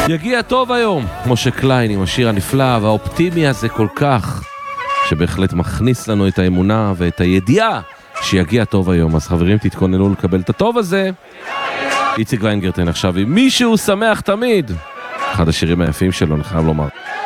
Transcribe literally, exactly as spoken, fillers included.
יגיע טוב היום, משה קליין עם השיר הנפלא והאופטימי הזה כל כך, שבהחלט מכניס לנו את האמונה ואת הידיעה שיגיע טוב היום. אז חברים, תתכוננו לקבל את הטוב הזה. איציק ויינגרטן עכשיו עם מישהו שמח תמיד, אחד השירים היפים שלו, אני חייב לומר.